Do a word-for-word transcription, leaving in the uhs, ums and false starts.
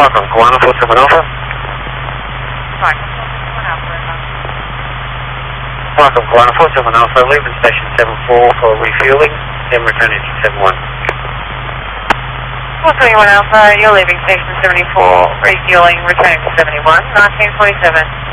Welcome, Guana four seven Alpha. Right, one Alpha, over. Welcome, Guana four seven Alpha, leaving station seven four for refueling, then returning to seven one. four three one Alpha, you're leaving station seventy-four, refueling, returning to seventy-one, nineteen forty-seven.